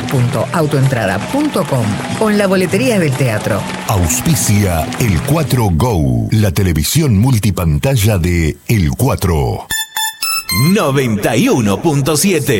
www.autoentrada.com o en la boletería del teatro. Auspicia El 4 Go, la televisión multipantalla de El 4. 91.7